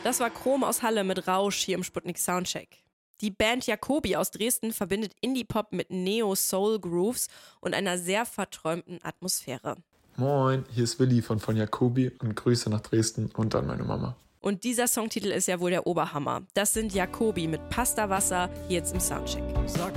Das war Chrom aus Halle mit Rausch hier im Sputnik Soundcheck. Die Band Jacobi aus Dresden verbindet Indie-Pop mit Neo-Soul-Grooves und einer sehr verträumten Atmosphäre. Moin, hier ist Willi von Jacobi und Grüße nach Dresden und an meine Mama. Und dieser Songtitel ist ja wohl der Oberhammer. Das sind Jacobi mit Pasta Wasser hier jetzt im Soundcheck.